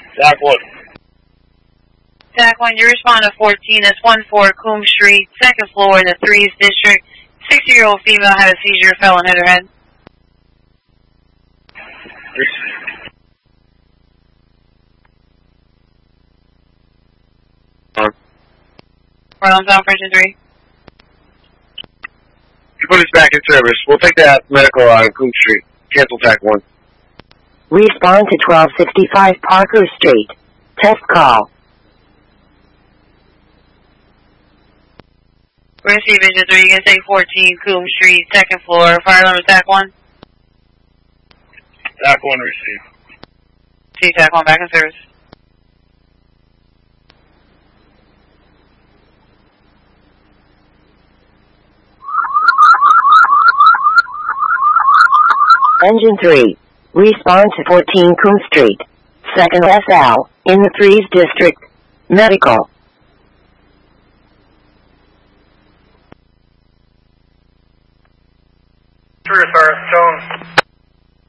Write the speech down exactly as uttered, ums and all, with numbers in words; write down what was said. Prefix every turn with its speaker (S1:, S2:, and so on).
S1: Zach one.
S2: Zach one, you respond to fourteen. That's one four Coombs Street, second floor in the threes district. sixty-year-old female had a seizure, fell and hit her head. Orleans Operation three.
S1: You put us back in service. We'll take that medical on Coombs Street. Cancel T A C one.
S3: Respond to twelve sixty-five Parker Street. Test call.
S2: We're going to see Vision three. You can say fourteen Coombs Street, second floor. Fire alarm T A C one.
S1: T A C one receive.
S2: See T A C one back in service.
S3: Engine three. Respond to fourteen Coombs Street. Second S L, in the threes district. Medical.
S4: Three, Sergeant Jones.